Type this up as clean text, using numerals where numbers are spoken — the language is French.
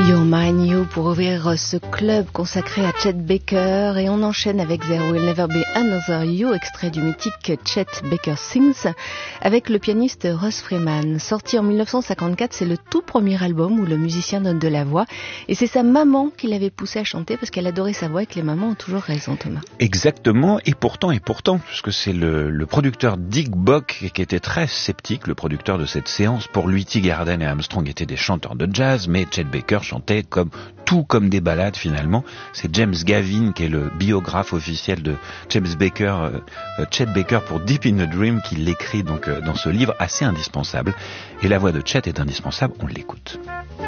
You're Mine You pour ouvrir ce club consacré à Chet Baker, et on enchaîne avec There Will Never Be Another You, extrait du mythique Chet Baker Sings, avec le pianiste Russ Freeman. Sorti en 1954, c'est le tout premier album où le musicien donne de la voix, et c'est sa maman qui l'avait poussé à chanter parce qu'elle adorait sa voix et que les mamans ont toujours raison, Thomas. Exactement, et pourtant, puisque c'est le producteur Dick Bock qui était très sceptique, le producteur de cette séance. Pour lui, Tea Garden et Armstrong étaient des chanteurs de jazz, mais Chet Baker chantait comme des ballades finalement. C'est James Gavin, qui est le biographe officiel de Chet Baker pour Deep in a Dream, qui l'écrit donc dans ce livre assez indispensable. Et la voix de Chet est indispensable, on l'écoute.